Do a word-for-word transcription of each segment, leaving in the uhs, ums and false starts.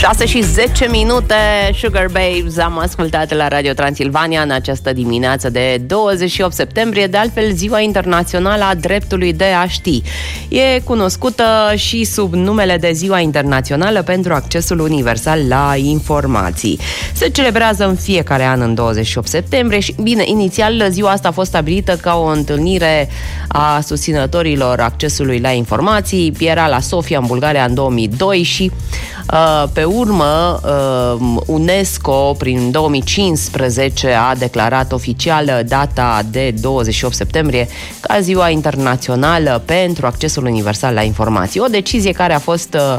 șase și zece minute, Sugar Babes am ascultat la Radio Transilvania în această dimineață de douăzeci și opt septembrie, de altfel Ziua Internațională a Dreptului de a Ști. E cunoscută și sub numele de Ziua Internațională pentru Accesul Universal la Informații. Se celebrează în fiecare an în douăzeci și opt septembrie și, bine, inițial ziua asta a fost stabilită ca o întâlnire a susținătorilor accesului la informații. Era la Sofia, în Bulgaria, în două mii doi și Uh, pe urmă, uh, UNESCO, prin două mii cincisprezece, a declarat oficial data de douăzeci și opt septembrie ca Ziua Internațională pentru Accesul Universal la Informații. O decizie care a fost uh,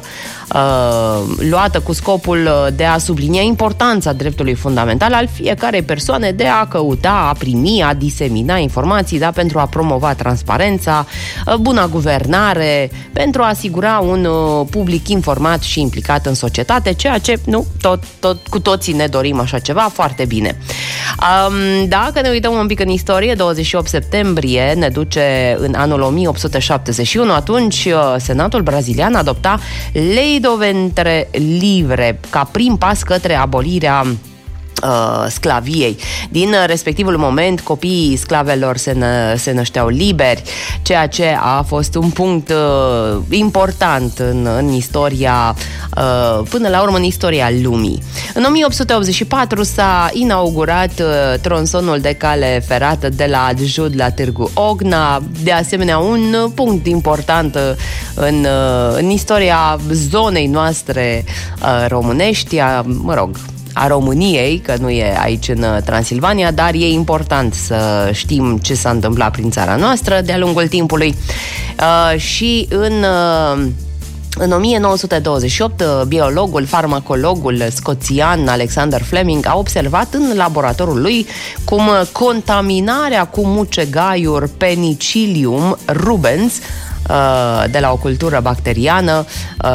uh, luată cu scopul de a sublinia importanța dreptului fundamental al fiecarei persoane de a căuta, a primi, a disemina informații, da, pentru a promova transparența, uh, buna guvernare, pentru a asigura un uh, public informat și implicat în societate, ceea ce, nu, tot, tot, cu toții ne dorim așa ceva, foarte bine. Um, dacă ne uităm un pic în istorie, douăzeci și opt septembrie ne duce în anul o mie opt sute șaptezeci și unu, atunci Senatul brazilian adopta Lei do Ventre Livre ca prim pas către abolirea sclaviei. Din respectivul moment, copiii sclavelor se, nă, se nășteau liberi, ceea ce a fost un punct uh, important în, în istoria, uh, până la urmă în istoria lumii. În o mie opt sute optzeci și patru s-a inaugurat uh, tronsonul de cale ferată de la Adjud la Târgu Ogna, de asemenea un punct important uh, în, uh, în istoria zonei noastre uh, românești, a, mă rog, a României, că nu e aici în Transilvania, dar e important să știm ce s-a întâmplat prin țara noastră de-a lungul timpului. Uh, și în... Uh, În o mie nouă sute douăzeci și opt, biologul, farmacologul scoțian Alexander Fleming a observat în laboratorul lui cum contaminarea cu mucegaiuri Penicillium rubens de la o cultură bacteriană,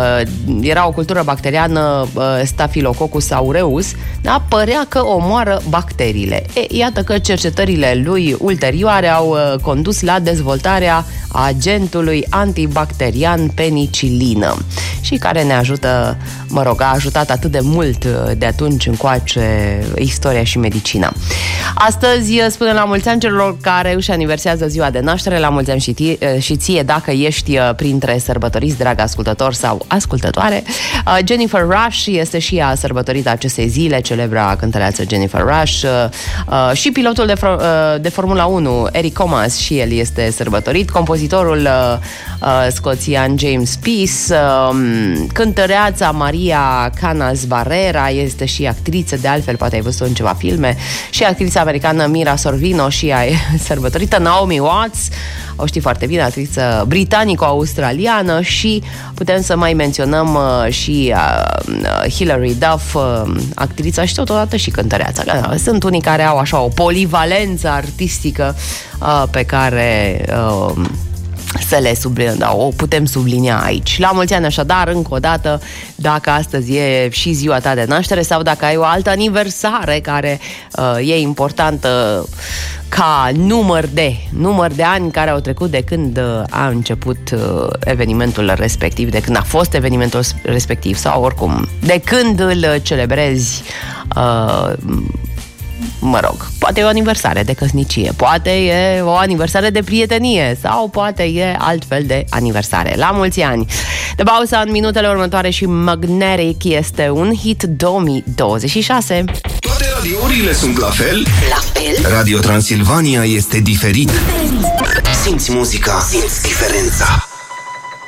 era o cultură bacteriană Staphylococcus aureus, da, părea că omoară bacteriile. E, iată că cercetările lui ulterioare au condus la dezvoltarea agentului antibacterian penicilină și care ne ajută, mă rog, a ajutat atât de mult de atunci încoace istoria și medicina. Astăzi spunem la mulți ani celor care își aniversează ziua de naștere, la mulți ani și, tie, și ție dacă ești printre sărbătoriți, drag ascultător sau ascultătoare. Jennifer Rush este și ea sărbătorită acestei zile, celebra cântăreață Jennifer Rush, și pilotul de, de Formula unu, Eric Thomas, și el este sărbătorit, compozitorul scoțian James Peace, cântăreața Maria Canals Barrera, este și actriță, de altfel poate ai văzut în ceva filme, și actrița americană Mira Sorvino, și ea e sărbătorită, Naomi Watts, o știi foarte bine, actriță britanico-australiană, și putem să mai menționăm uh, și uh, Hilary Duff, uh, actrița și totodată și cântăreața. Sunt unii care au așa o polivalență artistică uh, pe care uh, să le sublinia, da, o putem sublinia aici. La mulți ani, așadar, încă o dată, dacă astăzi e și ziua ta de naștere sau dacă ai o altă aniversare care uh, e importantă ca număr de, număr de ani care au trecut de când uh, a început uh, evenimentul respectiv, de când a fost evenimentul respectiv sau oricum, de când îl celebrezi, uh, mă rog, poate e o aniversare de căsnicie, poate e o aniversare de prietenie sau poate e altfel de aniversare. La mulți ani! De pauza în minutele următoare și Magnetic este un hit două mii douăzeci și șase. Toate radiourile sunt la fel? La fel? Radio Transilvania este diferit. Simți muzica, simți diferența.